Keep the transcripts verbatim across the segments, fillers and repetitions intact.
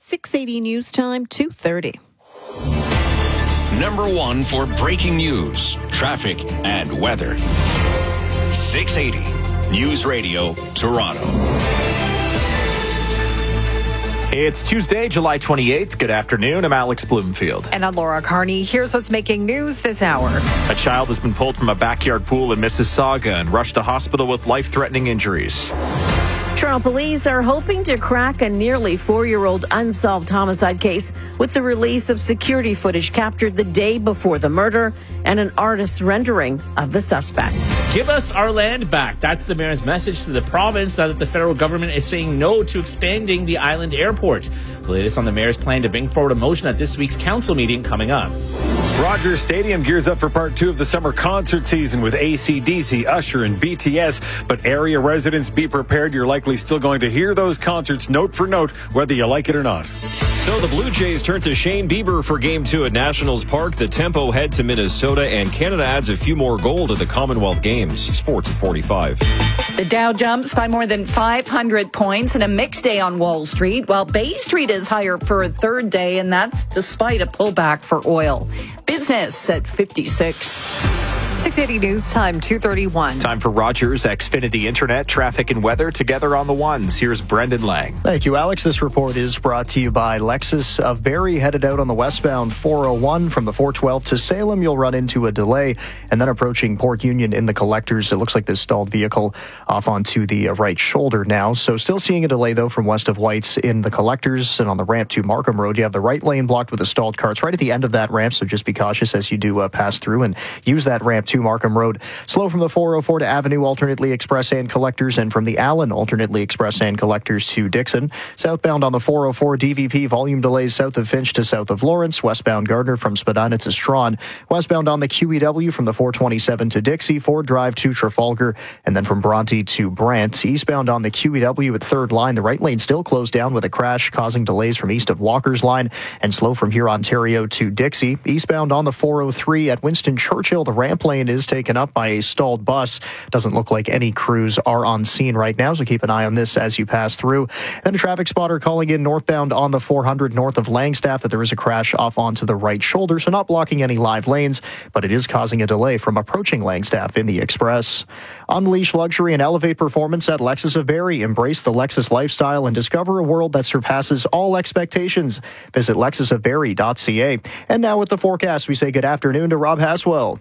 six eighty News Time, two thirty. Number one for breaking news, traffic, and weather. six eighty News Radio, Toronto. It's Tuesday, July twenty-eighth. Good afternoon. I'm Alex Bloomfield. And I'm Laura Carney. Here's what's making news this hour. A child has been pulled from a backyard pool in Mississauga and rushed to hospital with life-threatening injuries. Toronto police are hoping to crack a nearly four-year-old unsolved homicide case with the release of security footage captured the day before the murder and an artist's rendering of the suspect. Give us our land back. That's the mayor's message to the province now that the federal government is saying no to expanding the island airport. The latest on the mayor's plan to bring forward a motion at this week's council meeting coming up. Rogers Stadium gears up for part two of the summer concert season with A C D C, Usher, and B T S. But area residents, be prepared. You're likely still going to hear those concerts note for note, whether you like it or not. So the Blue Jays turn to Shane Bieber for Game two at Nationals Park. The Tempo head to Minnesota, and Canada adds a few more gold at the Commonwealth Games. Sports at forty-five. The Dow jumps by more than five hundred points in a mixed day on Wall Street, while Bay Street is higher for a third day, and that's despite a pullback for oil. Business at fifty-six. six eighty News Time, two thirty-one. Time for Rogers Xfinity Internet, traffic and weather together on the ones. Here's Brendan Lang. Thank you, Alex. This report is brought to you by Lexus of Barrie, headed out on the westbound four oh one from the four twelve to Salem. You'll run into a delay, and then approaching Port Union in the collectors. It looks like this stalled vehicle off onto the right shoulder now. So still seeing a delay, though, from west of Whites in the collectors, and on the ramp to Markham Road. You have the right lane blocked with a stalled car. It's right at the end of that ramp, so just be cautious as you do uh, pass through and use that ramp to Markham Road. Slow from the four oh four to Avenue, alternately express and collectors, and from the Allen, alternately express and collectors to Dixon. Southbound on the four oh four, D V P volume delays south of Finch to south of Lawrence. Westbound Gardner from Spadina to Strawn. Westbound on the Q E W from the four twenty-seven to Dixie. Ford Drive to Trafalgar, and then from Bronte to Brant. Eastbound on the Q E W at third line. The right lane still closed down with a crash causing delays from east of Walker's line, and slow from here Ontario to Dixie. Eastbound on the four oh three at Winston Churchill. The ramp lane is taken up by a stalled bus. Doesn't look like any crews are on scene right now, so keep an eye on this as you pass through. Then a traffic spotter calling in northbound on the four hundred north of Langstaff that there is a crash off onto the right shoulder, so not blocking any live lanes, but it is causing a delay from approaching Langstaff in the express. Unleash luxury and elevate performance at Lexus of Barrie. Embrace the Lexus lifestyle and discover a world that surpasses all expectations. Visit lexus of barrie dot c a. And now with the forecast, we say good afternoon to Rob Haswell.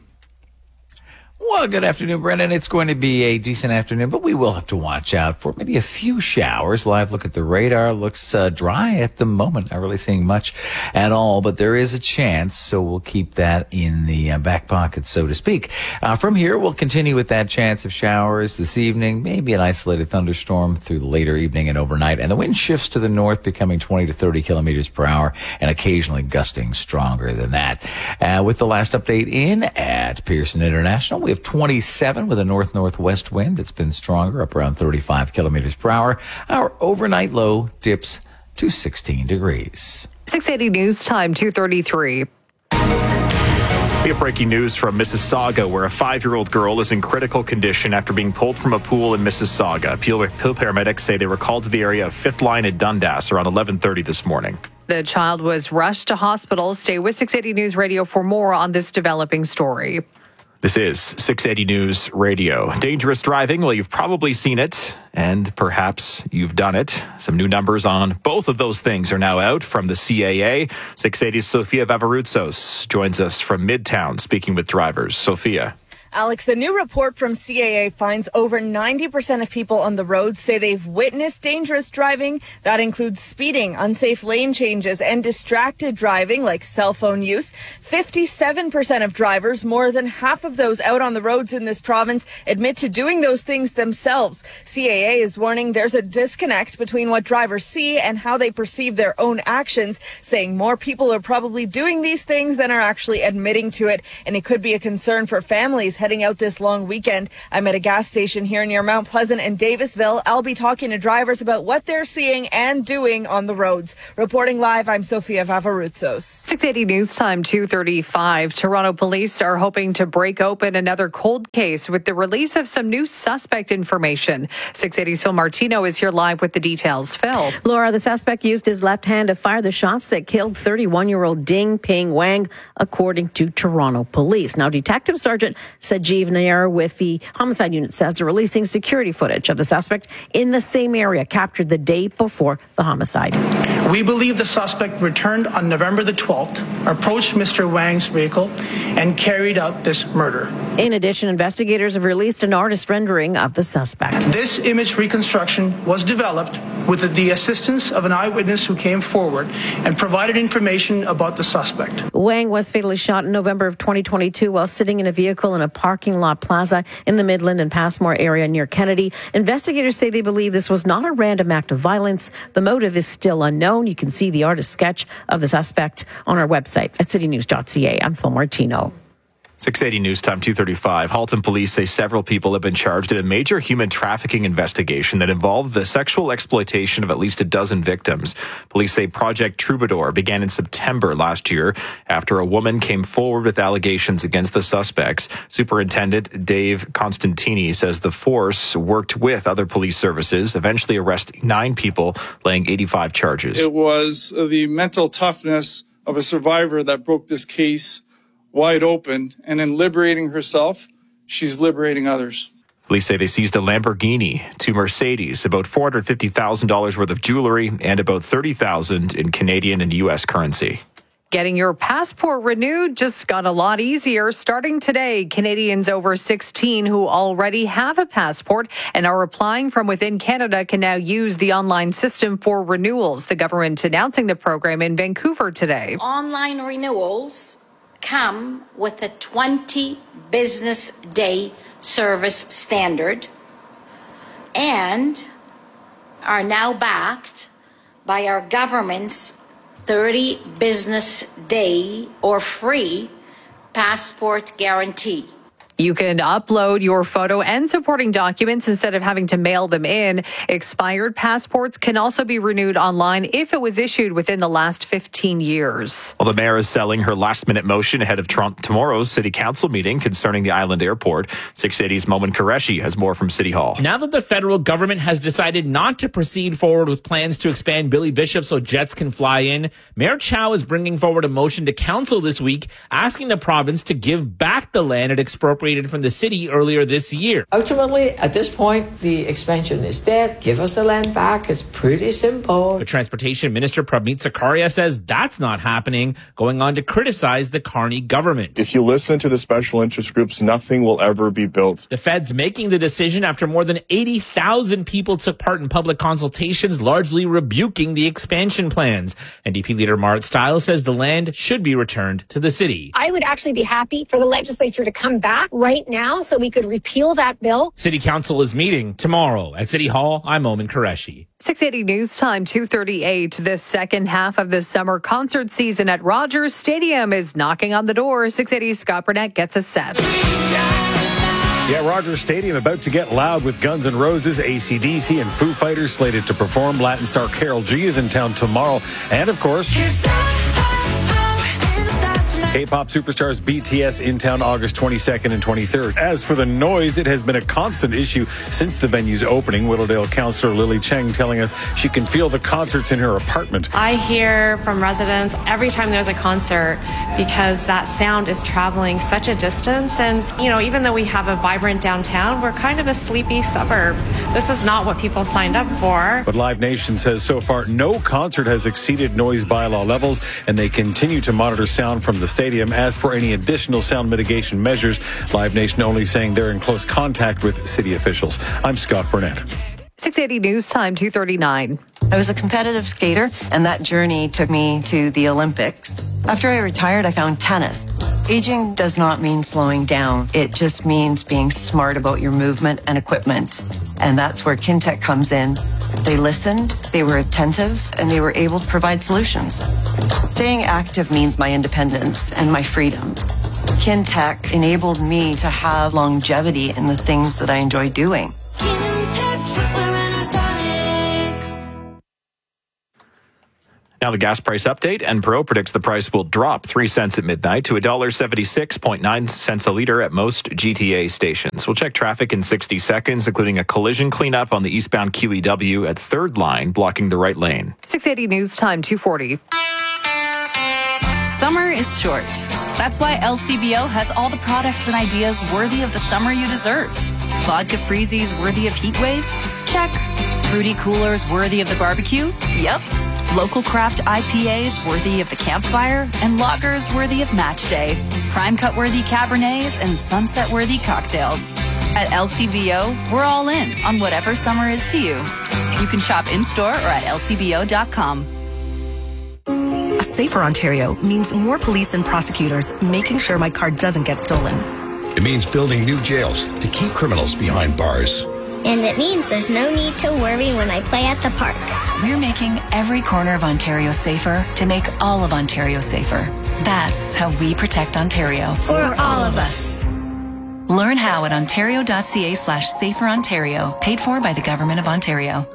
Well, good afternoon, Brendan. It's going to be a decent afternoon, but we will have to watch out for maybe a few showers. Live look at the radar. Looks uh, dry at the moment. Not really seeing much at all, but there is a chance, so we'll keep that in the uh, back pocket, so to speak. Uh, from here, we'll continue with that chance of showers this evening, maybe an isolated thunderstorm through the later evening and overnight, and the wind shifts to the north, becoming twenty to thirty kilometers per hour, and occasionally gusting stronger than that. Uh, with the last update in at Pearson International, we have twenty-seven with a north-northwest wind that's been stronger, up around thirty-five kilometers per hour. Our overnight low dips to sixteen degrees. six eighty News Time, two thirty-three. We have breaking news from Mississauga, where a five-year-old girl is in critical condition after being pulled from a pool in Mississauga. Peel, Peel paramedics say they were called to the area of Fifth Line at Dundas around eleven thirty this morning. The child was rushed to hospital. Stay with six eighty News Radio for more on this developing story. This is six eighty News Radio. Dangerous driving, well, you've probably seen it, and perhaps you've done it. Some new numbers on both of those things are now out from the C A A. six eighty's Sofia Vavaroutsos joins us from Midtown, speaking with drivers. Sofia. Alex, the new report from C A A finds over ninety percent of people on the roads say they've witnessed dangerous driving. That includes speeding, unsafe lane changes, and distracted driving like cell phone use. fifty-seven percent of drivers, more than half of those out on the roads in this province, admit to doing those things themselves. C A A is warning there's a disconnect between what drivers see and how they perceive their own actions, saying more people are probably doing these things than are actually admitting to it, and it could be a concern for families heading out this long weekend. I'm at a gas station here near Mount Pleasant and Davisville. I'll be talking to drivers about what they're seeing and doing on the roads. Reporting live, I'm Sofia Vavarutsos. six eighty News Time, two thirty-five. Toronto police are hoping to break open another cold case with the release of some new suspect information. six eighty's Phil Martino is here live with the details. Phil. Laura, the suspect used his left hand to fire the shots that killed thirty-one-year-old Ding Ping Wang, according to Toronto police. Now, Detective Sergeant Sajeev Nair with the homicide unit says they're releasing security footage of the suspect in the same area captured the day before the homicide. We believe the suspect returned on November the twelfth, approached Mister Wang's vehicle, and carried out this murder. In addition, investigators have released an artist rendering of the suspect. This image reconstruction was developed with the assistance of an eyewitness who came forward and provided information about the suspect. Wang was fatally shot in November of twenty twenty-two while sitting in a vehicle in a parking lot plaza in the Midland and Passmore area near Kennedy. Investigators say they believe this was not a random act of violence. The motive is still unknown. You can see the artist sketch of the suspect on our website at city news dot c a. I'm Phil Martino. six eighty News Time, two thirty-five. Halton police say several people have been charged in a major human trafficking investigation that involved the sexual exploitation of at least a dozen victims. Police say Project Troubadour began in September last year after a woman came forward with allegations against the suspects. Superintendent Dave Constantini says the force worked with other police services, eventually arresting nine people, laying eighty-five charges. It was the mental toughness of a survivor that broke this case wide open, and in liberating herself, she's liberating others. Police say they seized a Lamborghini, two Mercedes, about four hundred fifty thousand dollars worth of jewelry, and about thirty thousand dollars in Canadian and U S currency. Getting your passport renewed just got a lot easier. Starting today, Canadians over sixteen who already have a passport and are applying from within Canada can now use the online system for renewals. The government announcing the program in Vancouver today. Online renewals come with a twenty business day service standard and are now backed by our government's thirty business day or free passport guarantee. You can upload your photo and supporting documents instead of having to mail them in. Expired passports can also be renewed online if it was issued within the last fifteen years. Well, the mayor is selling her last-minute motion ahead of Toronto, tomorrow's City Council meeting concerning the Island Airport. six eighty's Momin Qureshi has more from City Hall. Now that the federal government has decided not to proceed forward with plans to expand Billy Bishop so jets can fly in, Mayor Chow is bringing forward a motion to council this week asking the province to give back the land it expropriated from the city earlier this year. Ultimately, at this point, the expansion is dead. Give us the land back. It's pretty simple. The Transportation Minister Prabmeet Sarkaria says that's not happening, going on to criticize the Carney government. If you listen to the special interest groups, nothing will ever be built. The feds making the decision after more than eighty thousand people took part in public consultations, largely rebuking the expansion plans. N D P leader Marit Stiles says the land should be returned to the city. I would actually be happy for the legislature to come back right now so we could repeal that bill. City Council is meeting tomorrow at City Hall. I'm Momin Qureshi. six eighty News Time, two thirty-eight. The second half of the summer concert season at Rogers Stadium is knocking on the door. six eighty's Scott Burnett gets us set. Yeah, Rogers Stadium about to get loud with Guns N' Roses, A C D C, and Foo Fighters slated to perform. Latin star Karol G is in town tomorrow. And, of course, K-pop superstars B T S in town August twenty-second and twenty-third. As for the noise, it has been a constant issue since the venue's opening. Whittledale councillor Lily Cheng telling us she can feel the concerts in her apartment. I hear from residents every time there's a concert because that sound is traveling such a distance. And, you know, even though we have a vibrant downtown, we're kind of a sleepy suburb. This is not what people signed up for. But Live Nation says so far no concert has exceeded noise bylaw levels, and they continue to monitor sound from the stadium. As for any additional sound mitigation measures, Live Nation only saying they're in close contact with city officials. I'm Scott Burnett. six eighty News Time, two thirty-nine. I was a competitive skater, and that journey took me to the Olympics. After I retired, I found tennis. Aging does not mean slowing down. It just means being smart about your movement and equipment. And that's where Kintec comes in. They listened, they were attentive, and they were able to provide solutions. Staying active means my independence and my freedom. Kintech enabled me to have longevity in the things that I enjoy doing. Now the gas price update. Enpro predicts the price will drop three cents at midnight to one dollar seventy-six point nine cents a litre at most G T A stations. We'll check traffic in sixty seconds, including a collision cleanup on the eastbound Q E W at third line, blocking the right lane. six eighty News Time, two forty. Summer is short. That's why L C B O has all the products and ideas worthy of the summer you deserve. Vodka freezies worthy of heat waves? Check. Fruity coolers worthy of the barbecue? Yep. Local craft I P As worthy of the campfire, and lagers worthy of match day. Prime cut worthy Cabernets and sunset worthy cocktails. At L C B O, we're all in on whatever summer is to you. You can shop in-store or at L C B O dot com. A safer Ontario means more police and prosecutors making sure my car doesn't get stolen. It means building new jails to keep criminals behind bars. And it means there's no need to worry when I play at the park. We're making every corner of Ontario safer to make all of Ontario safer. That's how we protect Ontario. For all of us. Learn how at ontario.ca slash safer Ontario. Paid for by the Government of Ontario.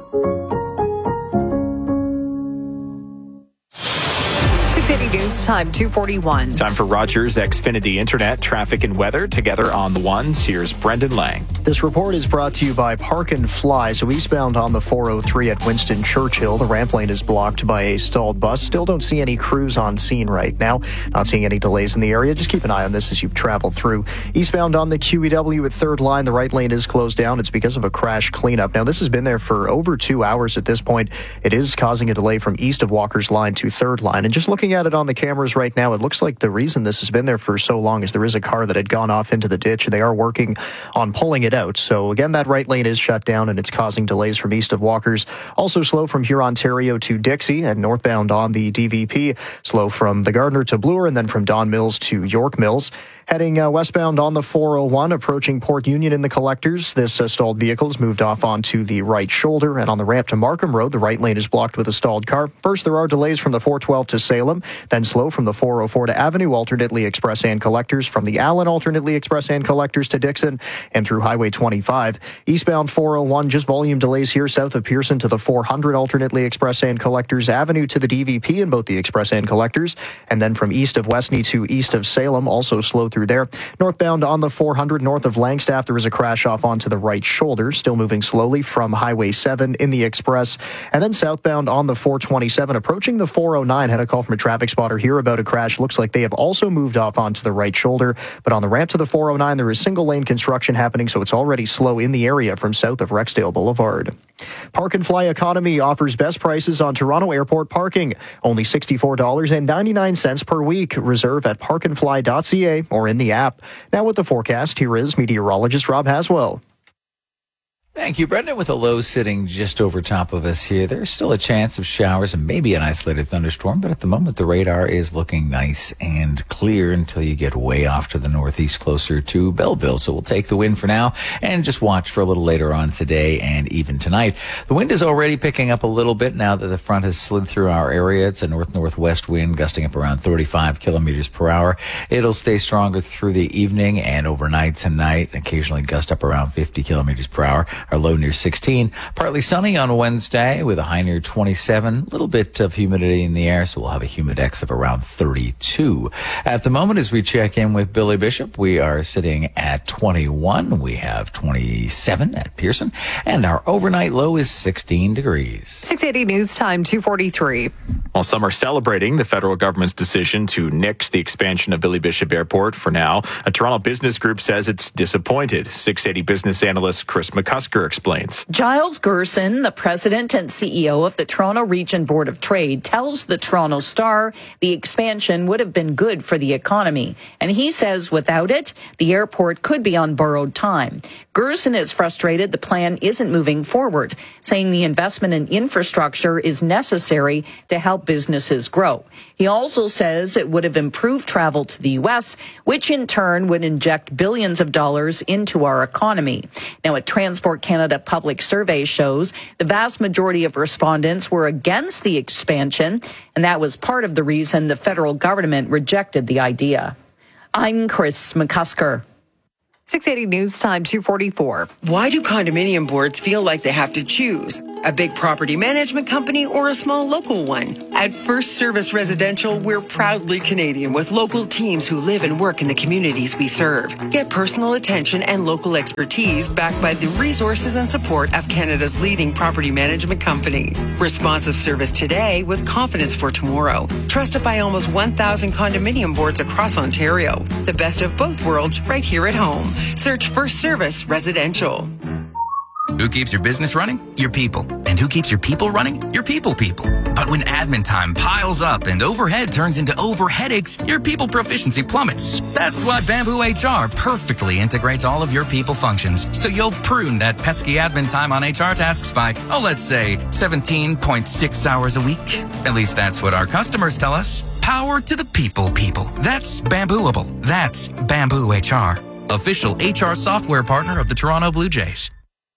News Time, two forty-one. Time for Rogers Xfinity Internet, traffic and weather together on the ones. Here's Brendan Lang. This report is brought to you by Park and Fly. So eastbound on the four oh three at Winston Churchill, the ramp lane is blocked by a stalled bus. Still don't see any crews on scene right now. Not seeing any delays in the area. Just keep an eye on this as you travel through. Eastbound on the Q E W at third line, the right lane is closed down. It's because of a crash cleanup. Now, this has been there for over two hours at this point. It is causing a delay from east of Walker's line to third line. And just looking at it on the cameras right now, it looks like the reason this has been there for so long is there is a car that had gone off into the ditch, and they are working on pulling it out. So again, that right lane is shut down, and it's causing delays from east of Walker's. Also slow from Hurontario to Dixie, and northbound on the D V P, slow from the Gardner to Bloor, and then from Don Mills to York Mills. Heading uh, westbound on the four oh one, approaching Port Union in the collectors. This uh, stalled vehicle has moved off onto the right shoulder, and on the ramp to Markham Road, the right lane is blocked with a stalled car. First, there are delays from the four twelve to Salem, then slow from the four oh four to Avenue, alternately express and collectors, from the Allen, alternately express and collectors to Dixon, and through Highway twenty-five. Eastbound four oh one, just volume delays here south of Pearson to the four hundred, alternately express and collectors, Avenue to the D V P in both the express and collectors, and then from east of Westney to east of Salem, also slow through there. Northbound on the four hundred north of Langstaff, there was a crash off onto the right shoulder, still moving slowly from Highway seven in the express. And then southbound on the four twenty-seven, approaching the four oh nine, had a call from a traffic spotter here about a crash. Looks like they have also moved off onto the right shoulder. But on the ramp to the four oh nine, there is single lane construction happening, so it's already slow in the area from south of Rexdale Boulevard. Park and Fly Economy offers best prices on Toronto Airport parking. Only sixty-four dollars and ninety-nine cents per week. Reserve at park and fly dot c a or in the app. Now with the forecast, here is meteorologist Rob Haswell. Thank you, Brendan. With a low sitting just over top of us here, there's still a chance of showers and maybe an isolated thunderstorm, but at the moment the radar is looking nice and clear until you get way off to the northeast closer to Belleville. So we'll take the wind for now and just watch for a little later on today and even tonight. The wind is already picking up a little bit now that the front has slid through our area. It's a north-northwest wind gusting up around thirty-five kilometers per hour. It'll stay stronger through the evening and overnight tonight, occasionally gust up around fifty kilometers per hour. Our low near sixteen. Partly sunny on Wednesday with a high near twenty-seven. A little bit of humidity in the air, so we'll have a humidex of around thirty-two. At the moment, as we check in with Billy Bishop, we are sitting at twenty-one. We have twenty-seven at Pearson, and our overnight low is sixteen degrees. six eighty News Time, two forty-three. While some are celebrating the federal government's decision to nix the expansion of Billy Bishop Airport for now, a Toronto business group says it's disappointed. six eighty business analyst Chris McCusker explains. Giles Gerson, the president and C E O of the Toronto Region Board of Trade, tells the Toronto Star the expansion would have been good for the economy. And he says without it, the airport could be on borrowed time. Gerson is frustrated the plan isn't moving forward, saying the investment in infrastructure is necessary to help businesses grow. He also says it would have improved travel to the U S, which in turn would inject billions of dollars into our economy. Now, a Transport Canada public survey shows the vast majority of respondents were against the expansion, and that was part of the reason the federal government rejected the idea. I'm Chris McCusker. six eighty News Time two forty-four. Why do condominium boards feel like they have to choose? A big property management company or a small local one? At First Service Residential, we're proudly Canadian with local teams who live and work in the communities we serve. Get personal attention and local expertise backed by the resources and support of Canada's leading property management company. Responsive service today with confidence for tomorrow. Trusted by almost one thousand condominium boards across Ontario. The best of both worlds right here at home. Search First Service Residential. Who keeps your business running? Your people. And who keeps your people running? Your people people. But when admin time piles up and overhead turns into over headaches, your people proficiency plummets. That's why Bamboo H R perfectly integrates all of your people functions. So you'll prune that pesky admin time on H R tasks by, oh, let's say seventeen point six hours a week. At least that's what our customers tell us. Power to the people people. That's Bambooable. That's Bamboo H R. Official H R software partner of the Toronto Blue Jays.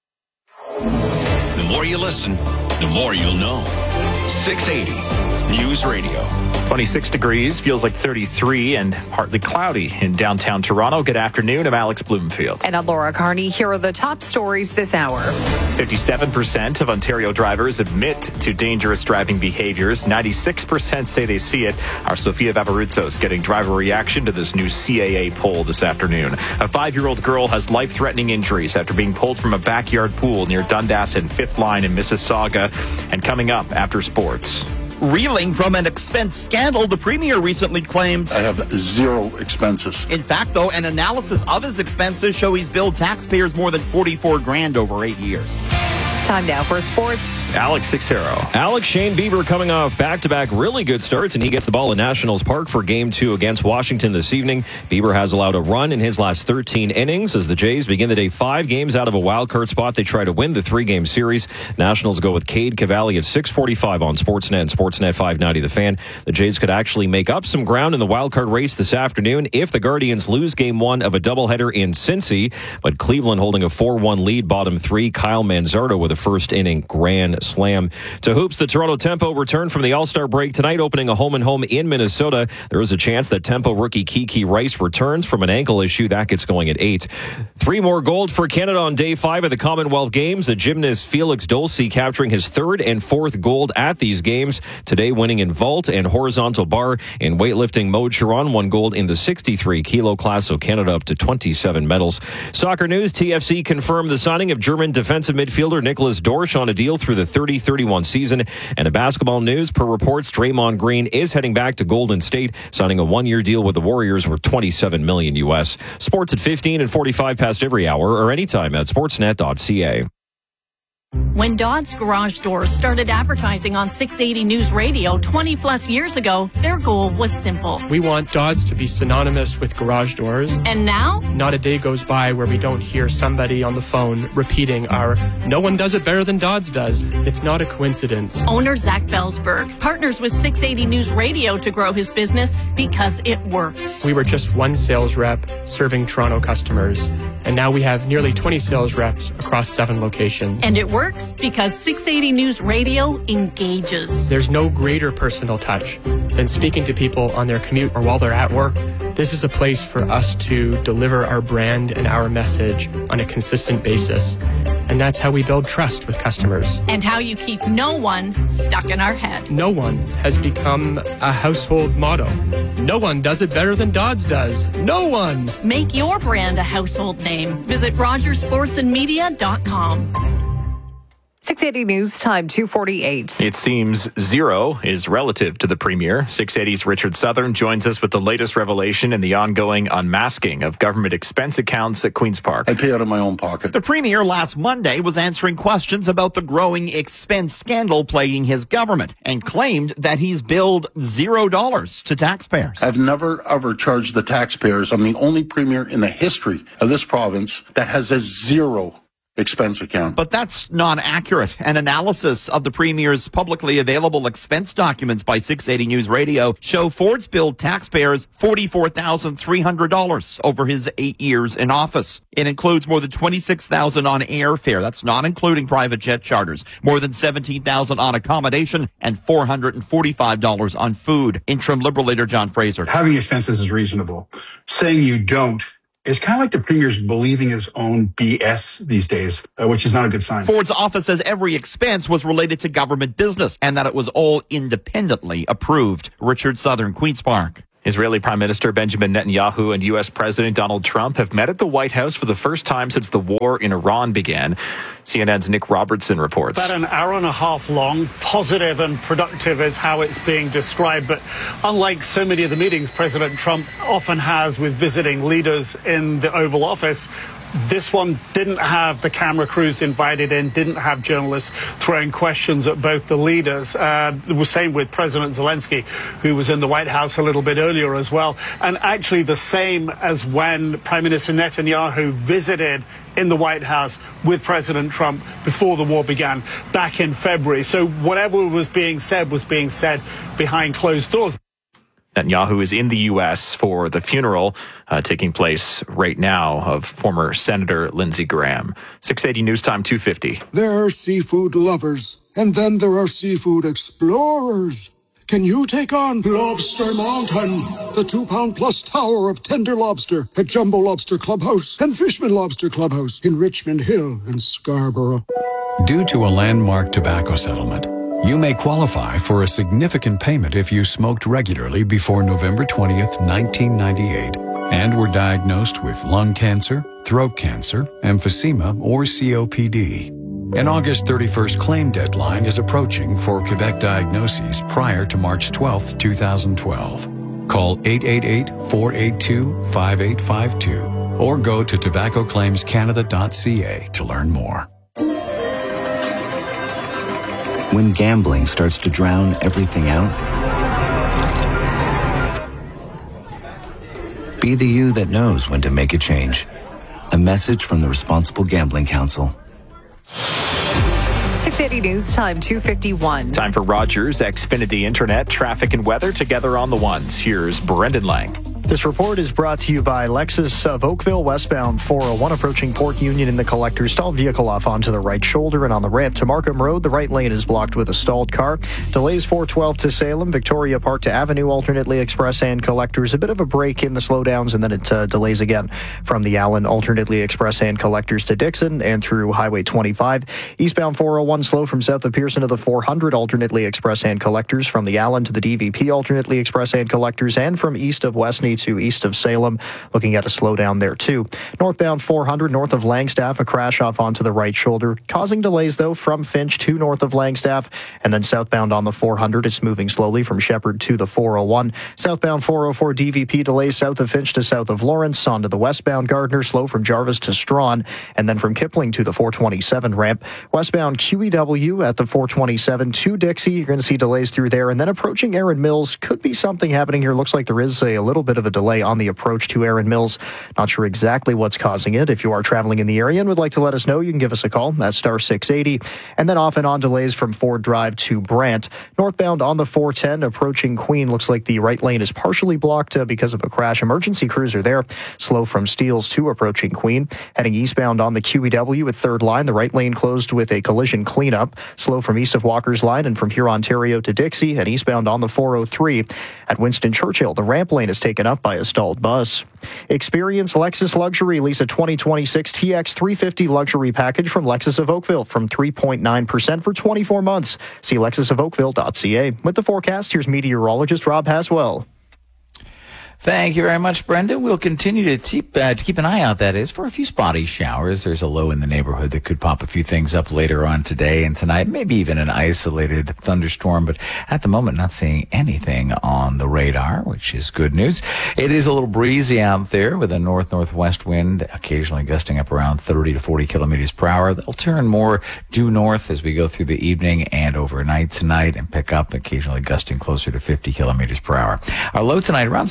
The more you listen, the more you'll know. six eighty News Radio. twenty-six degrees, feels like thirty-three, and partly cloudy in downtown Toronto. Good afternoon. I'm Alex Bloomfield. And I'm Laura Carney. Here are the top stories this hour. fifty-seven percent of Ontario drivers admit to dangerous driving behaviors. ninety-six percent say they see it. Our Sofia Vavaruzos getting driver reaction to this new C A A poll this afternoon. A five-year-old girl has life-threatening injuries after being pulled from a backyard pool near Dundas and Fifth Line in Mississauga. And coming up after sports. Reeling from an expense scandal, the Premier recently claimed, I have zero expenses. In fact, though, an analysis of his expenses show he's billed taxpayers more than forty-four grand over eight years. Time now for sports. Alex Sixero. Alex, Shane Bieber coming off back-to-back really good starts, and he gets the ball in Nationals Park for Game two against Washington this evening. Bieber has allowed a run in his last thirteen innings as the Jays begin the day five games out of a wild-card spot. They try to win the three-game series. Nationals go with Cade Cavalli at six forty-five on Sportsnet and Sportsnet five ninety The Fan. The Jays could actually make up some ground in the wild-card race this afternoon if the Guardians lose Game one of a doubleheader in Cincy, but Cleveland holding a four one lead, bottom three. Kyle Manzardo with a first inning grand slam. To hoops, the Toronto Tempo return from the All-Star break tonight, opening a home-and-home in Minnesota. There is a chance that Tempo rookie Kiki Rice returns from an ankle issue. That gets going at eight. Three more gold for Canada on day five of the Commonwealth Games. The gymnast Felix Dulce capturing his third and fourth gold at these games. Today winning in vault and horizontal bar. In weightlifting, Mo Chiron won gold in the sixty-three kilo class, so Canada up to twenty-seven medals. Soccer news, T F C confirmed the signing of German defensive midfielder Nicholas Dorsch on a deal through the thirty thirty-one season. And a basketball news, per reports, Draymond Green is heading back to Golden State, signing a one-year deal with the Warriors worth twenty-seven million U S. Sports at fifteen and forty-five past every hour or anytime at sportsnet dot c a. When Dodd's Garage Doors started advertising on six eighty News Radio twenty plus years ago, their goal was simple. We want Dodd's to be synonymous with garage doors. And now? Not a day goes by where we don't hear somebody on the phone repeating our, no one does it better than Dodd's does. It's not a coincidence. Owner Zach Belsberg partners with six eighty News Radio to grow his business because it works. We were just one sales rep serving Toronto customers, and now we have nearly twenty sales reps across seven locations. And it works because six eighty News Radio engages. There's no greater personal touch than speaking to people on their commute or while they're at work. This is a place for us to deliver our brand and our message on a consistent basis. And that's how we build trust with customers. And how you keep no one stuck in our head. No one has become a household motto. No one does it better than Dodd's does. No one! Make your brand a household name. Visit rogers sports and media dot com. six eighty News Time two forty-eight. It seems zero is relative to the Premier. six eighty's Richard Southern joins us with the latest revelation in the ongoing unmasking of government expense accounts at Queen's Park. I pay out of my own pocket. The Premier last Monday was answering questions about the growing expense scandal plaguing his government and claimed that he's billed zero dollars to taxpayers. I've never, ever charged the taxpayers. I'm the only Premier in the history of this province that has a zero expense account. But that's not accurate. An analysis of the Premier's publicly available expense documents by six eighty News Radio show Ford's billed taxpayers forty-four thousand three hundred dollars over his eight years in office. It includes more than twenty-six thousand dollars on airfare. That's not including private jet charters. More than seventeen thousand dollars on accommodation and four hundred forty-five dollars on food. Interim Liberal leader John Fraser. Having expenses is reasonable. Saying you don't is kind of like the Premier's believing his own B S these days, uh, which is not a good sign. Ford's office says every expense was related to government business and that it was all independently approved. Richard Southern, Queen's Park. Israeli Prime Minister Benjamin Netanyahu and U S President Donald Trump have met at the White House for the first time since the war in Iran began. C N N's Nick Robertson reports. About an hour and a half long, positive and productive is how it's being described. But unlike so many of the meetings President Trump often has with visiting leaders in the Oval Office, this one didn't have the camera crews invited in, didn't have journalists throwing questions at both the leaders. Uh, it was same with President Zelensky, who was in the White House a little bit earlier as well. And actually the same as when Prime Minister Netanyahu visited in the White House with President Trump before the war began back in February. So whatever was being said was being said behind closed doors. Netanyahu is in the U S for the funeral uh, taking place right now of former Senator Lindsey Graham. six eighty News Time two fifty. There are seafood lovers, and then there are seafood explorers. Can you take on Lobster Mountain, the two-pound plus tower of tender lobster at Jumbo Lobster Clubhouse and Fishman Lobster Clubhouse in Richmond Hill and Scarborough? Due to a landmark tobacco settlement, you may qualify for a significant payment if you smoked regularly before November twentieth, nineteen ninety-eight, and were diagnosed with lung cancer, throat cancer, emphysema, or C O P D. An August thirty-first claim deadline is approaching for Quebec diagnoses prior to March twelfth, twenty twelve. Call eight eight eight, four eight two, five eight five two or go to tobacco claims canada dot c a to learn more. When gambling starts to drown everything out, be the you that knows when to make a change. A message from the Responsible Gambling Council. six eighty News Time two fifty-one. Time for Rogers Xfinity Internet, traffic and weather together on the ones. Here's Brendan Lang. This report is brought to you by Lexus of Oakville, westbound four oh one, approaching Port Union in the collector. Stalled vehicle off onto the right shoulder, and on the ramp to Markham Road, the right lane is blocked with a stalled car. Delays four twelve to Salem, Victoria Park to Avenue, alternately express and collectors. A bit of a break in the slowdowns, and then it uh, delays again from the Allen, alternately express and collectors to Dixon and through Highway twenty-five. Eastbound four oh one slow from south of Pearson to the four hundred, alternately express and collectors from the Allen to the D V P, alternately express and collectors, and from east of Westney to east of Salem, looking at a slowdown there too. Northbound four hundred north of Langstaff, a crash off onto the right shoulder, causing delays though from Finch to north of Langstaff, and then southbound on the four hundred, it's moving slowly from Shepherd to the four oh one. Southbound four oh four D V P delays south of Finch to south of Lawrence, onto the westbound Gardner, slow from Jarvis to Strawn, and then from Kipling to the four twenty-seven ramp. Westbound Q E W at the four twenty-seven to Dixie, you're going to see delays through there, and then approaching Erin Mills, could be something happening here. Looks like there is a, a little bit of a delay on the approach to Erin Mills. Not sure exactly what's causing it. If you are traveling in the area and would like to let us know, you can give us a call. That's star six eighty. And then off and on delays from Ford Drive to Brant. Northbound on the four ten, approaching Queen, looks like the right lane is partially blocked uh, because of a crash. Emergency crews are there. Slow from Steeles to approaching Queen. Heading eastbound on the Q E W at third line, the right lane closed with a collision cleanup. Slow from east of Walker's Line and from Huron-Ontario to Dixie, and eastbound on the four oh three. At Winston Churchill, the ramp lane is taken up by a stalled bus. Experience Lexus Luxury. Lease a twenty twenty-six T X three fifty luxury package from Lexus of Oakville from three point nine percent for twenty-four months. See lexus of oakville dot c a. With the forecast, here's meteorologist Rob Haswell. Thank you very much, Brendan. We'll continue to keep, uh, to keep an eye out, that is, for a few spotty showers. There's a low in the neighborhood that could pop a few things up later on today and tonight, maybe even an isolated thunderstorm, but at the moment not seeing anything on the radar, which is good news. It is a little breezy out there with a north-northwest wind, occasionally gusting up around thirty to forty kilometers per hour. They'll turn more due north as we go through the evening and overnight tonight and pick up, occasionally gusting closer to fifty kilometers per hour. Our low tonight around sixteen.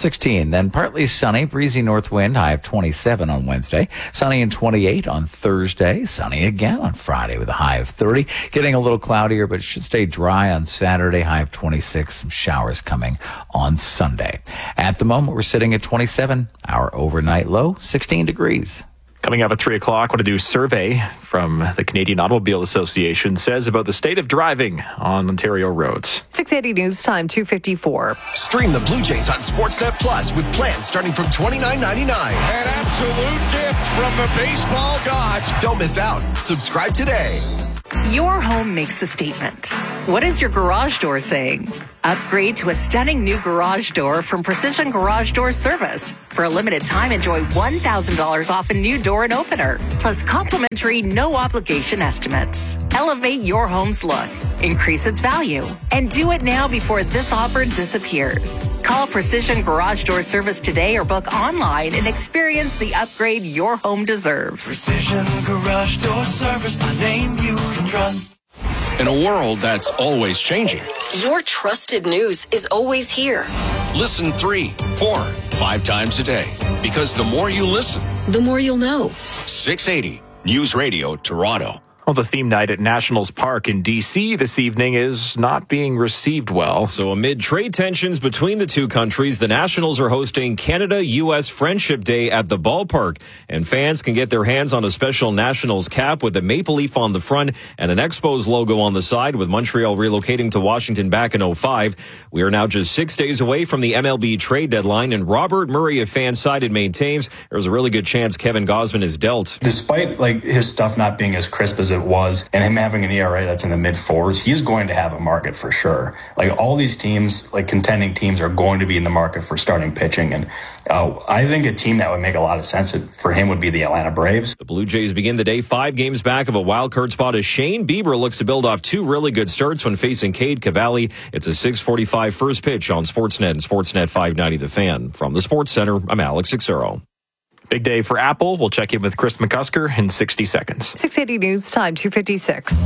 rain. Then partly sunny, breezy north wind, high of twenty-seven on Wednesday. Sunny and twenty-eight on Thursday. Sunny again on Friday with a high of thirty. Getting a little cloudier, but it should stay dry on Saturday, high of twenty-six. Some showers coming on Sunday. At the moment, we're sitting at twenty-seven. Our overnight low, sixteen degrees. Coming up at three o'clock, what a new survey from the Canadian Automobile Association says about the state of driving on Ontario roads. six eighty News Time, two fifty-four. Stream the Blue Jays on Sportsnet Plus with plans starting from twenty-nine ninety-nine. An absolute gift from the baseball gods. Don't miss out. Subscribe today. Your home makes a statement. What is your garage door saying? Upgrade to a stunning new garage door from Precision Garage Door Service. For a limited time, enjoy one thousand dollars off a new door and opener, plus complimentary no-obligation estimates. Elevate your home's look, increase its value, and do it now before this offer disappears. Call Precision Garage Door Service today or book online and experience the upgrade your home deserves. Precision Garage Door Service, the name you can trust. In a world that's always changing, your trusted news is always here. Listen three, four, five times a day. Because the more you listen, the more you'll know. six eighty News Radio Toronto. Well, the theme night at Nationals Park in D C this evening is not being received well. So amid trade tensions between the two countries, the Nationals are hosting Canada U S Friendship Day at the ballpark. And fans can get their hands on a special Nationals cap with a maple leaf on the front and an Expos logo on the side, with Montreal relocating to Washington back in oh five. We are now just six days away from the M L B trade deadline, and Robert Murray of Fansided maintains there's a really good chance Kevin Gausman is dealt. Despite like his stuff not being as crisp as it was, and him having an E R A that's in the mid fours, he's going to have a market for sure. Like all these teams, like contending teams, are going to be in the market for starting pitching, and uh, I think a team that would make a lot of sense for him would be the Atlanta Braves. The Blue Jays begin the day five games back of a wild card spot as Shane Bieber looks to build off two really good starts when facing Cade Cavalli. It's a six forty-five first pitch on Sportsnet and Sportsnet five ninety The Fan. From the Sports Center, I'm Alex Xero. Big day for Apple. We'll check in with Chris McCusker in sixty seconds. six eighty News Time, two fifty-six.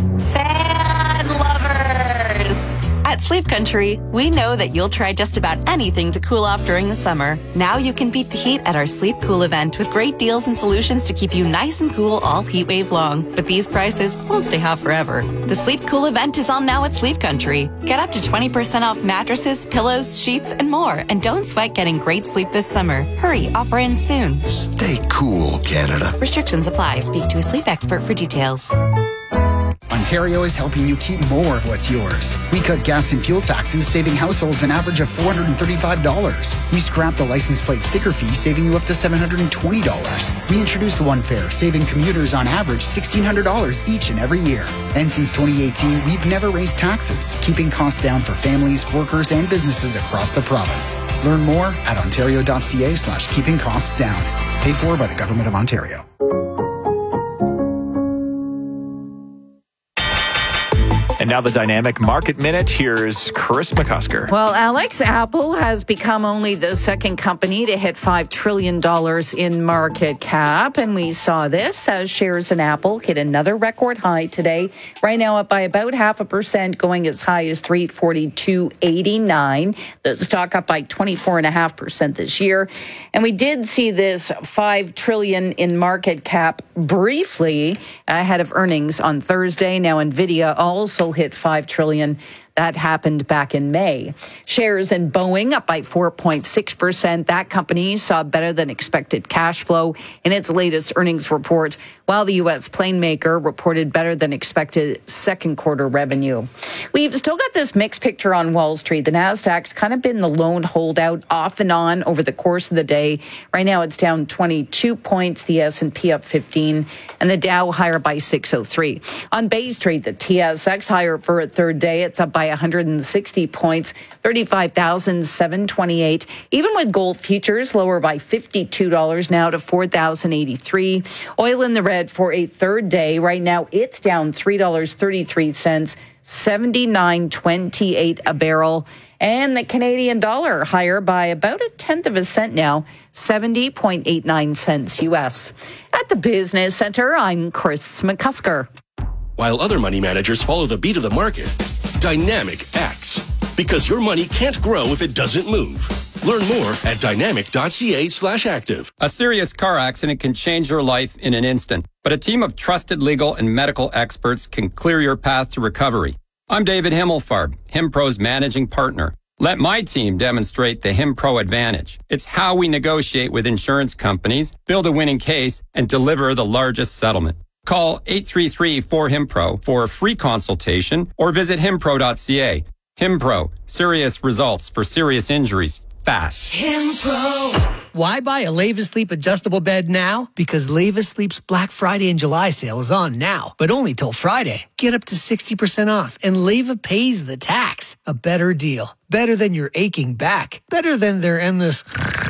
Fan lovers! At Sleep Country, we know that you'll try just about anything to cool off during the summer. Now you can beat the heat at our Sleep Cool event with great deals and solutions to keep you nice and cool all heat wave long. But these prices won't stay hot forever. The Sleep Cool event is on now at Sleep Country. Get up to twenty percent off mattresses, pillows, sheets, and more. And don't sweat getting great sleep this summer. Hurry, offer ends soon. Stay cool, Canada. Restrictions apply. Speak to a sleep expert for details. Ontario is helping you keep more of what's yours. We cut gas and fuel taxes, saving households an average of four hundred thirty-five dollars. We scrapped the license plate sticker fee, saving you up to seven hundred twenty dollars. We introduced One Fare, saving commuters on average sixteen hundred dollars each and every year. And since twenty eighteen, we've never raised taxes, keeping costs down for families, workers, and businesses across the province. Learn more at ontario.ca slash keeping costs down. Paid for by the Government of Ontario. And now the Dynamic Market Minute. Here's Chris McCusker. Well, Alex, Apple has become only the second company to hit five trillion dollars in market cap. And we saw this as shares in Apple hit another record high today. Right now up by about half a percent, going as high as three forty-two eighty-nine. The stock up by twenty-four point five percent this year. And we did see this five trillion dollars in market cap briefly ahead of earnings on Thursday. Now, NVIDIA also hit five trillion dollars. That happened back in May. Shares in Boeing up by four point six percent. That company saw better than expected cash flow in its latest earnings report, while the U S plane maker reported better than expected second quarter revenue. We've still got this mixed picture on Wall Street. The Nasdaq's kind of been the lone holdout off and on over the course of the day. Right now it's down twenty-two points, the S and P up fifteen, and the Dow higher by six oh three. On Bay Street, the T S X higher for a third day. It's up by one hundred sixty points, thirty-five thousand seven hundred twenty-eight. Even with gold futures lower by fifty-two dollars now to four thousand eighty-three. Oil in the red for a third day. Right now it's down three dollars and thirty-three cents, seventy-nine twenty-eight a barrel. And the Canadian dollar higher by about a tenth of a cent now, seventy point eight nine cents U S. At the Business Center, I'm Chris McCusker. While other money managers follow the beat of the market, Dynamic acts. Because your money can't grow if it doesn't move. Learn more at dynamic.ca slash active. A serious car accident can change your life in an instant, but a team of trusted legal and medical experts can clear your path to recovery. I'm David Himmelfarb, HimPro's managing partner. Let my team demonstrate the HimPro advantage. It's how we negotiate with insurance companies, build a winning case, and deliver the largest settlement. Call eight three three, four, HIMPRO for a free consultation or visit himpro dot c a. HimPro, serious results for serious injuries, fast. HimPro. Why buy a Leva Sleep adjustable bed now? Because Leva Sleep's Black Friday and July sale is on now, but only till Friday. Get up to sixty percent off, and Leva pays the tax. A better deal. Better than your aching back. Better than their endless...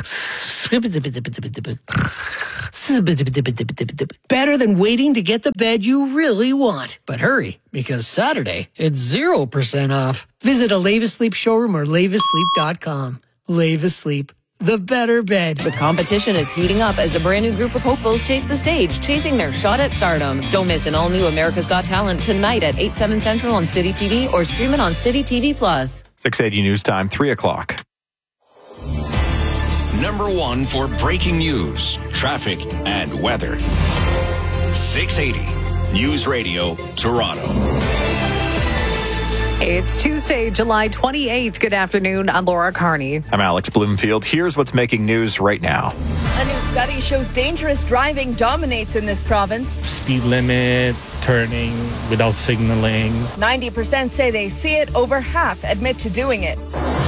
Better than waiting to get the bed you really want. But hurry, because Saturday, it's zero percent off. Visit a Leva Sleep showroom or leva sleep dot com. Leva Sleep. The better bed. The competition is heating up as a brand new group of hopefuls takes the stage, chasing their shot at stardom. Don't miss an all-new America's Got Talent tonight at eight, seven Central on City T V or stream it on City T V Plus. six eighty News Time, three o'clock. Number one for breaking news, traffic, and weather. six eighty News Radio, Toronto. It's Tuesday, July twenty-eighth. Good afternoon. I'm Laura Carney. I'm Alex Bloomfield. Here's what's making news right now. A new study shows dangerous driving dominates in this province. Speed limit, turning without signaling. ninety percent say they see it. Over half admit to doing it.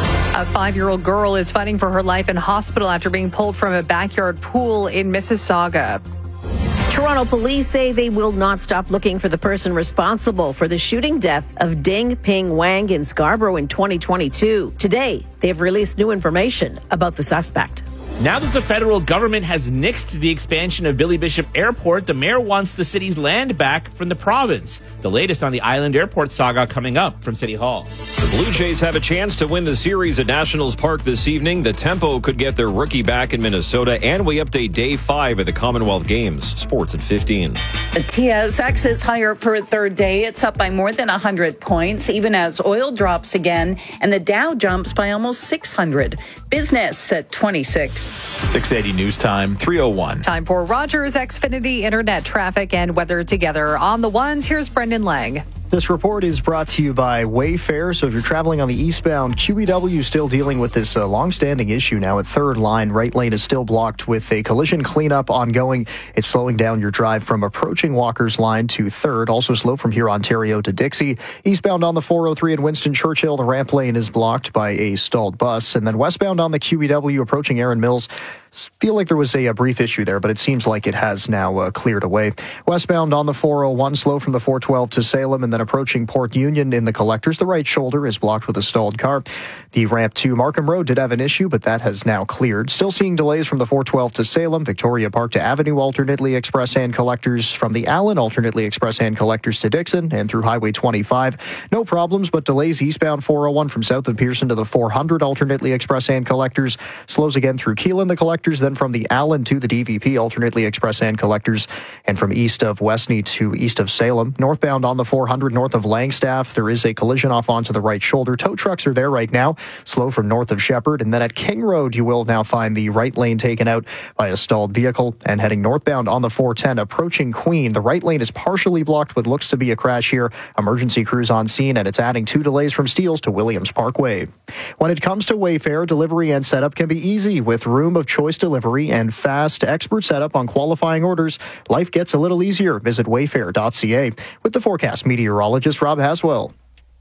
A five-year-old girl is fighting for her life in hospital after being pulled from a backyard pool in Mississauga. Toronto police say they will not stop looking for the person responsible for the shooting death of Ding Ping Wang in Scarborough in twenty twenty-two. Today, they have released new information about the suspect. Now that the federal government has nixed the expansion of Billy Bishop Airport, the mayor wants the city's land back from the province. The latest on the Island Airport saga coming up from City Hall. The Blue Jays have a chance to win the series at Nationals Park this evening. The Tempo could get their rookie back in Minnesota, and we update day five of the Commonwealth Games. Sports at fifteen. The T S X is higher for a third day. It's up by more than one hundred points, even as oil drops again, and the Dow jumps by almost six hundred. Business at twenty-six. six eighty News Time, three oh one. Time for Rogers Xfinity Internet traffic and weather together. On the ones, here's Brendan Lang. This report is brought to you by Wayfair. So if you're traveling on the eastbound, Q E W is still dealing with this uh, long-standing issue now at third line. Right lane is still blocked with a collision cleanup ongoing. It's slowing down your drive from approaching Walker's line to third. Also slow from here, Ontario to Dixie. Eastbound on the four oh three in Winston Churchill, the ramp lane is blocked by a stalled bus. And then westbound on the Q E W approaching Erin Mills. Feel like there was a, a brief issue there, but it seems like it has now uh, cleared away. Westbound on the four oh one, slow from the four twelve to Salem, and then approaching Port Union in the collectors. The right shoulder is blocked with a stalled car. The ramp to Markham Road did have an issue, but that has now cleared. Still seeing delays from the four twelve to Salem, Victoria Park to Avenue, alternately express and collectors from the Allen, alternately express and collectors to Dixon, and through Highway twenty-five. No problems, but delays eastbound four oh one from south of Pearson to the four hundred, alternately express and collectors. Slows again through Keelan, the collectors, then from the Allen to the D V P, alternately express and collectors, and from east of Westney to east of Salem. Northbound on the four hundred north of Langstaff, there is a collision off onto the right shoulder. Tow trucks are there right now, slow from north of Shepherd, and then at King Road, you will now find the right lane taken out by a stalled vehicle. And heading northbound on the four ten, approaching Queen, the right lane is partially blocked, what looks to be a crash here. Emergency crews on scene, and it's adding two delays from Steeles to Williams Parkway. When it comes to Wayfair, delivery and setup can be easy with room of choice delivery and fast expert setup on qualifying orders. Life gets a little easier. Visit wayfair dot c a. With the forecast meteorologist Rob Haswell.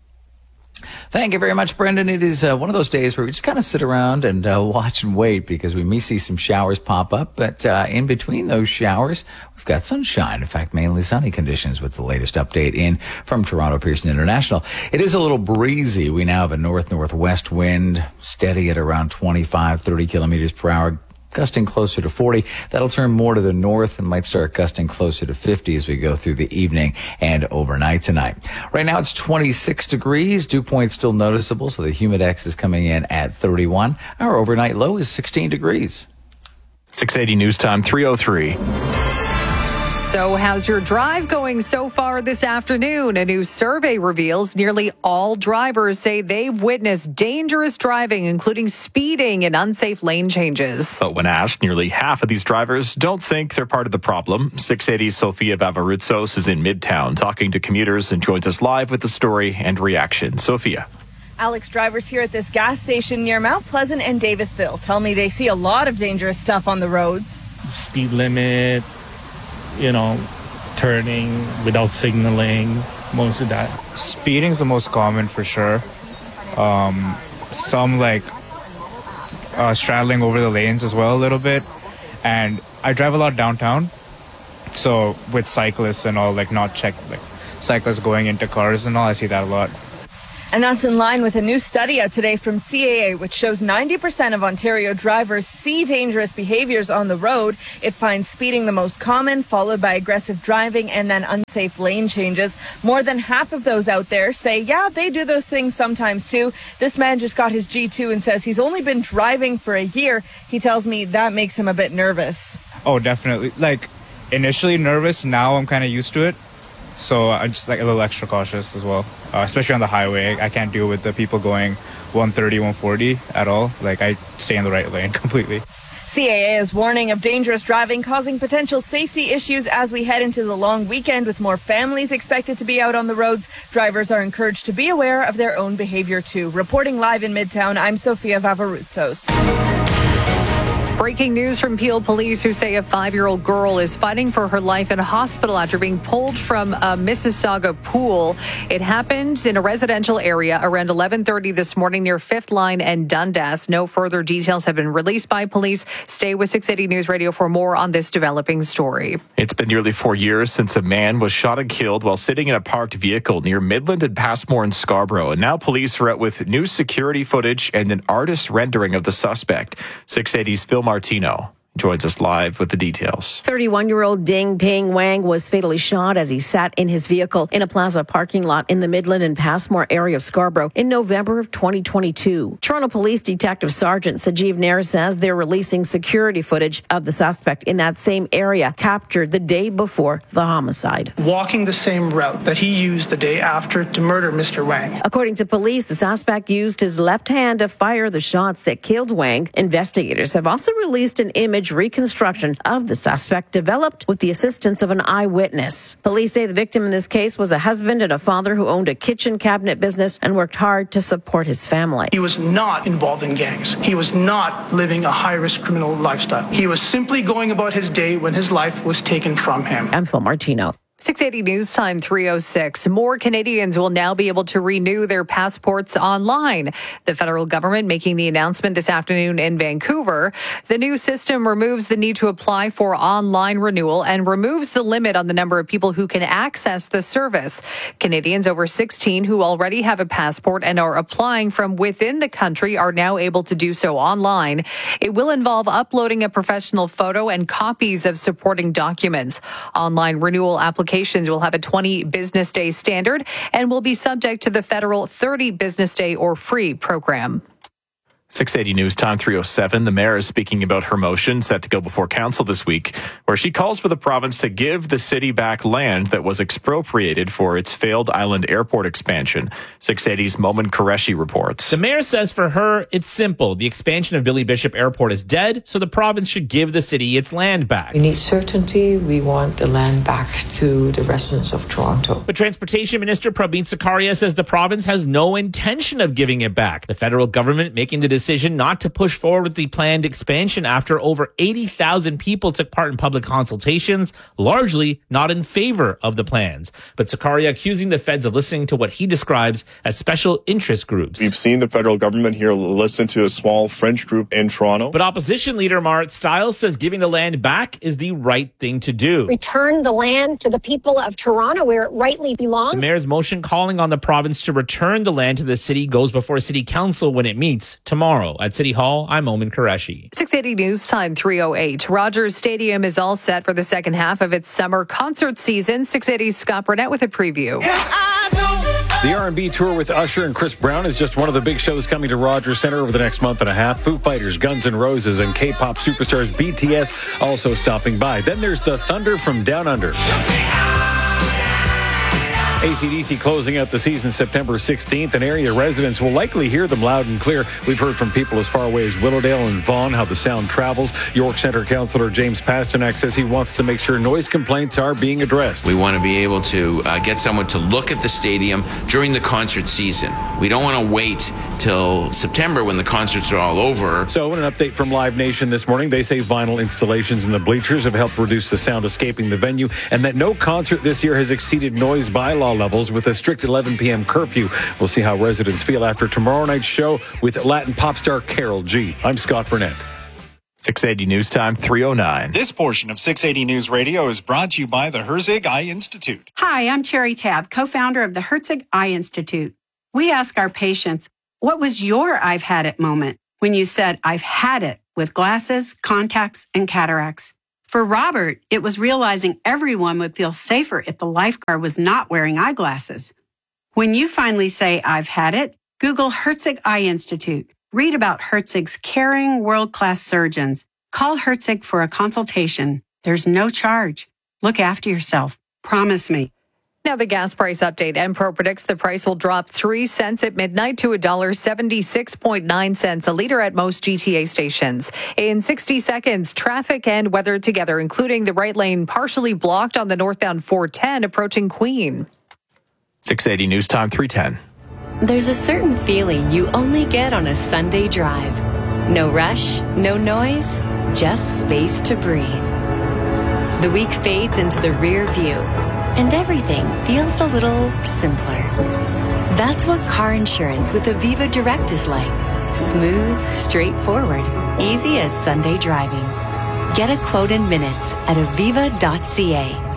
Thank you very much, Brendan. It is uh, one of those days where we just kind of sit around and uh, watch and wait because we may see some showers pop up. But uh, in between those showers, we've got sunshine. In fact, mainly sunny conditions with the latest update in from Toronto Pearson International. It is a little breezy. We now have a north-northwest wind steady at around twenty-five, thirty kilometers per hour. Gusting closer to forty. That'll turn more to the north and might start gusting closer to fifty as we go through the evening and overnight tonight. Right now it's twenty-six degrees. Dew point still noticeable, so the humidex is coming in at thirty-one. Our overnight low is sixteen degrees. six eighty News Time, three oh three. So how's your drive going so far this afternoon? A new survey reveals nearly all drivers say they've witnessed dangerous driving, including speeding and unsafe lane changes. But when asked, nearly half of these drivers don't think they're part of the problem. six eighty's Sofia Vavarutsos is in Midtown talking to commuters and joins us live with the story and reaction. Sofia. Alex, drivers here at this gas station near Mount Pleasant and Davisville tell me they see a lot of dangerous stuff on the roads. Speed limit, you know, turning without signaling, most of that. Speeding's the most common for sure. Um, some like uh, straddling over the lanes as well a little bit. And I drive a lot downtown, so with cyclists and all, like not check, like cyclists going into cars and all, I see that a lot. And that's in line with a new study out today from C A A, which shows ninety percent of Ontario drivers see dangerous behaviors on the road. It finds speeding the most common, followed by aggressive driving and then unsafe lane changes. More than half of those out there say, yeah, they do those things sometimes too. This man just got his G two and says he's only been driving for a year. He tells me that makes him a bit nervous. Oh, definitely. Like initially nervous. Now I'm kind of used to it. So I'm just like a little extra cautious as well, uh, especially on the highway. I can't deal with the people going one thirty, one forty at all. Like I stay in the right lane completely. C A A is warning of dangerous driving causing potential safety issues as we head into the long weekend with more families expected to be out on the roads. Drivers are encouraged to be aware of their own behavior too. Reporting live in Midtown, I'm Sofia Vavarutsos. Breaking news from Peel Police, who say a five-year-old girl is fighting for her life in a hospital after being pulled from a Mississauga pool. It happened in a residential area around eleven thirty this morning near Fifth Line and Dundas. No further details have been released by police. Stay with six eighty News Radio for more on this developing story. It's been nearly four years since a man was shot and killed while sitting in a parked vehicle near Midland and Passmore in Scarborough. And now police are out with new security footage and an artist's rendering of the suspect. six eighty's Phil Martino joins us live with the details. thirty-one-year-old Ding Ping Wang was fatally shot as he sat in his vehicle in a plaza parking lot in the Midland and Passmore area of Scarborough in November of twenty twenty-two. Toronto Police Detective Sergeant Sajeev Nair says they're releasing security footage of the suspect in that same area captured the day before the homicide. Walking the same route that he used the day after to murder Mister Wang. According to police, the suspect used his left hand to fire the shots that killed Wang. Investigators have also released an image reconstruction of the suspect developed with the assistance of an eyewitness. Police say the victim in this case was a husband and a father who owned a kitchen cabinet business and worked hard to support his family. He was not involved in gangs. He was not living a high-risk criminal lifestyle. He was simply going about his day when his life was taken from him. I'm Phil Martino. six eighty News Time three oh six. More Canadians will now be able to renew their passports online. The federal government making the announcement this afternoon in Vancouver. The new system removes the need to apply for online renewal and removes the limit on the number of people who can access the service. Canadians over sixteen who already have a passport and are applying from within the country are now able to do so online. It will involve uploading a professional photo and copies of supporting documents. Online renewal applications Applications will have a twenty business day standard and will be subject to the federal thirty business day or free program. six eighty News Time three oh seven. The mayor is speaking about her motion set to go before council this week, where she calls for the province to give the city back land that was expropriated for its failed island airport expansion. six eighty's Momin Qureshi reports. The mayor says for her, it's simple. The expansion of Billy Bishop Airport is dead, so the province should give the city its land back. We need certainty. We want the land back to the residents of Toronto. But Transportation Minister Prabin Sakaria says the province has no intention of giving it back. The federal government making the decision not to push forward with the planned expansion after over eighty thousand people took part in public consultations, largely not in favor of the plans. But Sakaria accusing the feds of listening to what he describes as special interest groups. We've seen the federal government here listen to a small French group in Toronto. But opposition leader Marit Stiles says giving the land back is the right thing to do. Return the land to the people of Toronto where it rightly belongs. The mayor's motion calling on the province to return the land to the city goes before City Council when it meets tomorrow. At City Hall, I'm Momin Qureshi. six eighty News Time three oh eight. Rogers Stadium is all set for the second half of its summer concert season. six eighty's Scott Burnett with a preview. Yes, I know. The R and B tour with Usher and Chris Brown is just one of the big shows coming to Rogers Centre over the next month and a half. Foo Fighters, Guns N' Roses, and K-pop superstars B T S also stopping by. Then there's the Thunder from Down Under. A C D C closing out the season September sixteenth, and area residents will likely hear them loud and clear. We've heard from people as far away as Willowdale and Vaughan how the sound travels. York Centre Councillor James Pasternak says he wants to make sure noise complaints are being addressed. We want to be able to uh, get someone to look at the stadium during the concert season. We don't want to wait till September when the concerts are all over. So in an update from Live Nation this morning, they say vinyl installations in the bleachers have helped reduce the sound escaping the venue, and that no concert this year has exceeded noise bylaw levels with a strict eleven p.m. curfew. We'll see how residents feel after tomorrow night's show with Latin pop star Karol G. I'm Scott Burnett. six eighty News Time, three oh nine. This portion of six eighty News Radio is brought to you by the Herzig Eye Institute. Hi, I'm Cherry Tabb, co-founder of the Herzig Eye Institute. We ask our patients, what was your I've had it moment when you said, I've had it with glasses, contacts, and cataracts? For Robert, it was realizing everyone would feel safer if the lifeguard was not wearing eyeglasses. When you finally say, I've had it, Google Herzig Eye Institute. Read about Herzig's caring, world-class surgeons. Call Herzig for a consultation. There's no charge. Look after yourself. Promise me. Now the gas price update. Enpro predicts the price will drop three cents at midnight to one dollar seventy-six point nine cents a liter at most G T A stations. In sixty seconds, traffic and weather together, including the right lane partially blocked on the northbound four ten approaching Queen. six eighty News Time, three ten. There's a certain feeling you only get on a Sunday drive. No rush, no noise, just space to breathe. The week fades into the rear view, and everything feels a little simpler. That's what car insurance with Aviva Direct is like. Smooth, straightforward, easy as Sunday driving. Get a quote in minutes at aviva dot c a.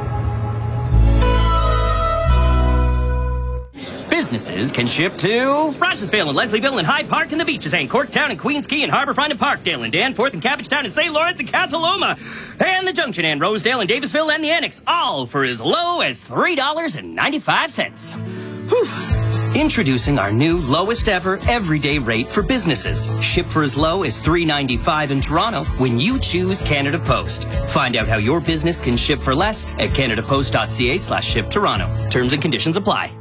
Businesses can ship to Rogersville and Leslieville and Hyde Park and the beaches and Corktown and Queens Quay and Harbourfront and Parkdale and Danforth and Cabbagetown and Saint Lawrence and Casa Loma and the Junction and Rosedale and Davisville and the Annex, all for as low as three dollars and ninety-five cents. Whew. Introducing our new lowest ever everyday rate for businesses. Ship for as low as three dollars and ninety-five cents in Toronto when you choose Canada Post. Find out how your business can ship for less at canadapost dot c a slash ship Toronto. Terms and conditions apply.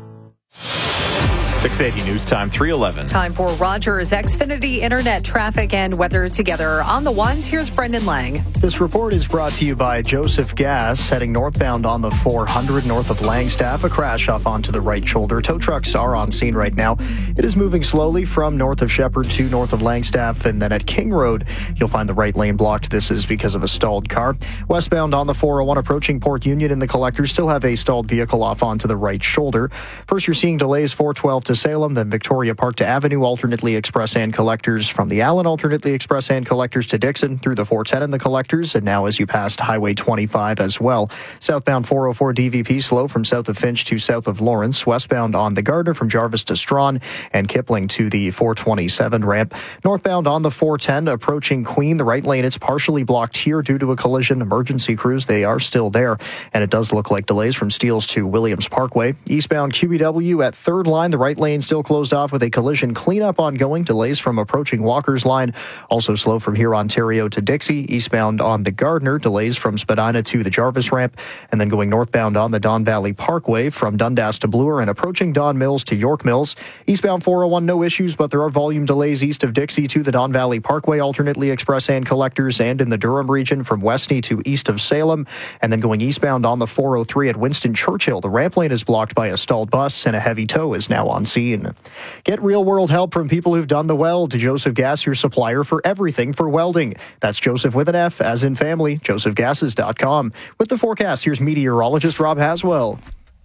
six eighty News Time, three eleven. Time for Rogers Xfinity Internet traffic and weather together. On the ones, here's Brendan Lang. This report is brought to you by Joseph Gas, heading northbound on the four hundred north of Langstaff. A crash off onto the right shoulder. Tow trucks are on scene right now. It is moving slowly from north of Shepherd to north of Langstaff, and then at King Road, you'll find the right lane blocked. This is because of a stalled car. Westbound on the four oh one approaching Port Union in the collectors still have a stalled vehicle off onto the right shoulder. First, you're seeing delays four twelve to Salem, then Victoria Park to Avenue, alternately express and collectors from the Allen, alternately express and collectors to Dixon through the four ten in the collectors, and now as you passed Highway twenty-five as well. Southbound four oh four D V P slow from south of Finch to south of Lawrence. Westbound on the Gardner from Jarvis to Strawn and Kipling to the four twenty-seven ramp. Northbound on the four ten approaching Queen, the right lane, it's partially blocked here due to a collision. Emergency crews, they are still there, and it does look like delays from Steeles to Williams Parkway. Eastbound Q B W at third line, the right lane still closed off with a collision cleanup ongoing. Delays from approaching Walker's line. Also slow from here Ontario to Dixie. Eastbound on the Gardner, delays from Spadina to the Jarvis ramp, and then going northbound on the Don Valley Parkway from Dundas to Bloor and approaching Don Mills to York Mills. Eastbound four oh one, no issues, but there are volume delays east of Dixie to the Don Valley Parkway, alternately express and collectors, and in the Durham region from Westney to east of Salem. And then going eastbound on the four oh three at Winston Churchill, the ramp lane is blocked by a stalled bus, and a heavy tow is now on scene. Get real-world help from people who've done the weld. Joseph Gas, your supplier for everything for welding. That's Joseph with an F, as in family, joseph gases dot com. With the forecast, here's meteorologist Rob Haswell.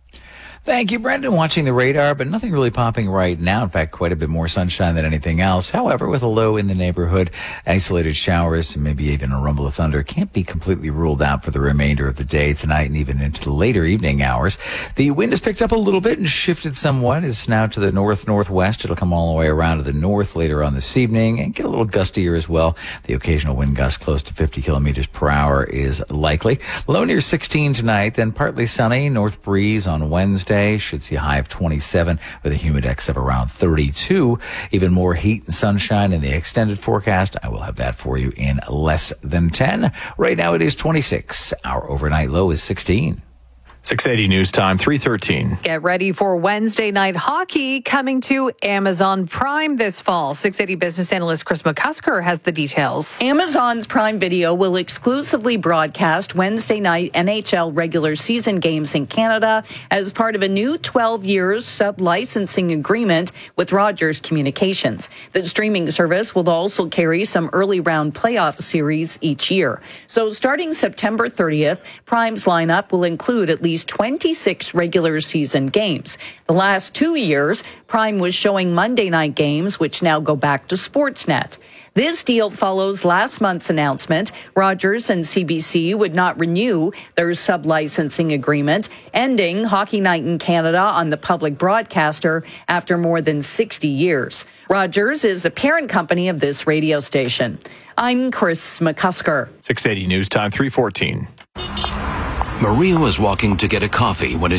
Thank you, Brendan. Watching the radar, but nothing really popping right now. In fact, quite a bit more sunshine than anything else. However, with a low in the neighborhood, isolated showers, and maybe even a rumble of thunder can't be completely ruled out for the remainder of the day tonight and even into the later evening hours. The wind has picked up a little bit and shifted somewhat. It's now to the north-northwest. It'll come all the way around to the north later on this evening and get a little gustier as well. The occasional wind gust close to fifty kilometers per hour is likely. Low near sixteen tonight, then partly sunny, north breeze on Wednesday. Thursday. Should see a high of twenty-seven with a humidex of around thirty-two. Even more heat and sunshine in the extended forecast. I will have that for you in less than ten. Right now it is twenty-six. Our overnight low is sixteen. six eighty News Time, three thirteen. Get ready for Wednesday night hockey coming to Amazon Prime this fall. six eighty business analyst Chris McCusker has the details. Amazon's Prime Video will exclusively broadcast Wednesday night N H L regular season games in Canada as part of a new twelve years sub-licensing agreement with Rogers Communications. The streaming service will also carry some early round playoff series each year. So starting September thirtieth, Prime's lineup will include at least twenty-six regular season games. The last two years, Prime was showing Monday night games, which now go back to Sportsnet. This deal follows last month's announcement Rogers and C B C would not renew their sub-licensing agreement, ending Hockey Night in Canada on the public broadcaster after more than sixty years. Rogers is the parent company of this radio station. I'm Chris McCusker. six eighty News Time, three fourteen. Maria was walking to get a coffee when it